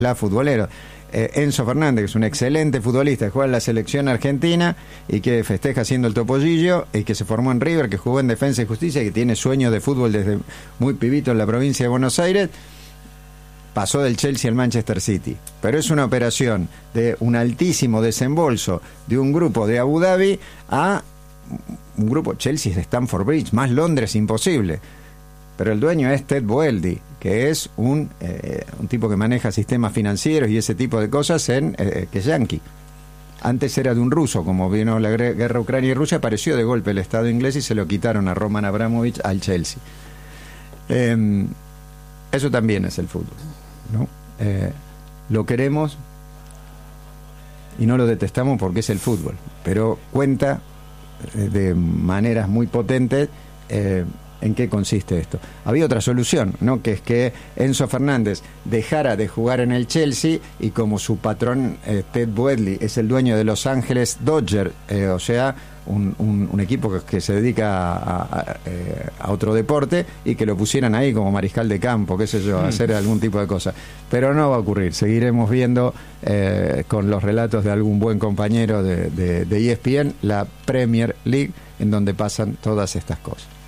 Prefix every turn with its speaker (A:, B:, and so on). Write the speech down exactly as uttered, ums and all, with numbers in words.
A: la futbolero. Eh, Enzo Fernández, que es un excelente futbolista, que juega en la selección argentina y que festeja siendo el topollillo, y que se formó en River, que jugó en Defensa y Justicia, y que tiene sueños de fútbol desde muy pibito en la provincia de Buenos Aires, pasó del Chelsea al Manchester City. Pero es una operación de un altísimo desembolso de un grupo de Abu Dhabi a un grupo, Chelsea es de Stamford Bridge, más Londres imposible. Pero el dueño es Ted Boeldi, que es un, eh, un tipo que maneja sistemas financieros y ese tipo de cosas, en eh, que es yankee. Antes era de un ruso, como vino la guerra Ucrania y Rusia, apareció de golpe el Estado inglés y se lo quitaron a Roman Abramovich al Chelsea. Eh, eso también es el fútbol, ¿no? Eh, lo queremos y no lo detestamos porque es el fútbol, pero cuenta eh, de maneras muy potentes eh, ¿en qué consiste esto? Había otra solución, ¿no? Que es que Enzo Fernández dejara de jugar en el Chelsea, y como su patrón, eh, Ted Boeldi, es el dueño de Los Ángeles Dodgers, eh, o sea, un, un, un equipo que, que se dedica a, a, eh, a otro deporte, y que lo pusieran ahí como mariscal de campo, qué sé yo, a hacer algún tipo de cosa. Pero no va a ocurrir. Seguiremos viendo, eh, con los relatos de algún buen compañero de, de, de E S P N, la Premier League, en donde pasan todas estas cosas.